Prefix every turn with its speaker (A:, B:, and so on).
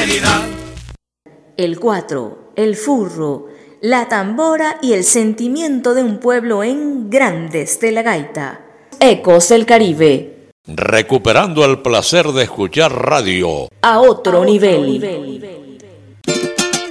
A: prosperidad.
B: El cuatro, el furro, la tambora y el sentimiento de un pueblo en Grandes de la Gaita. Ecos del Caribe.
C: Recuperando el placer de escuchar radio
B: A otro nivel.